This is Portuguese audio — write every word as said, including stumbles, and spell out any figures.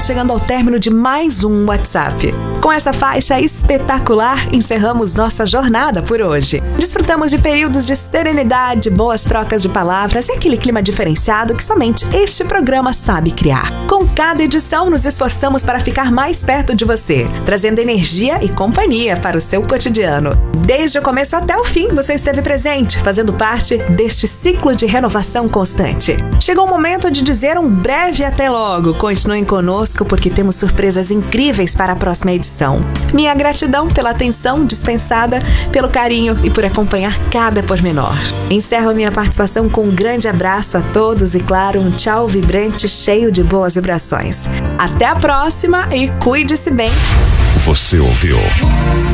estamos chegando ao término de mais um WhatsApp. Com essa faixa espetacular, encerramos nossa jornada por hoje. Desfrutamos de períodos de serenidade, boas trocas de palavras e aquele clima diferenciado que somente este programa sabe criar. Com cada edição, nos esforçamos para ficar mais perto de você, trazendo energia e companhia para o seu cotidiano. Desde o começo até o fim, você esteve presente, fazendo parte deste ciclo de renovação constante. Chegou o momento de dizer um breve até logo. Continuem conosco porque temos surpresas incríveis para a próxima edição. Minha gratidão pela atenção dispensada, pelo carinho e por acompanhar cada pormenor. Encerro minha participação com um grande abraço a todos e, claro, um tchau vibrante cheio de boas vibrações. Até a próxima e cuide-se bem. Você ouviu